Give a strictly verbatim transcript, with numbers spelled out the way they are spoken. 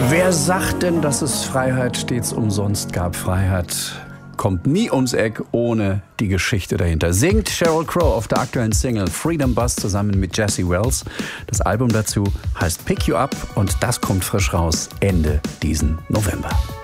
Wer sagt denn, dass es Freiheit stets umsonst gab? Freiheit kommt nie ums Eck ohne die Geschichte dahinter. Singt Sheryl Crow auf der aktuellen Single Freedom Bus zusammen mit Jesse Wells. Das Album dazu heißt Pick You Up und das kommt frisch raus Ende diesen November.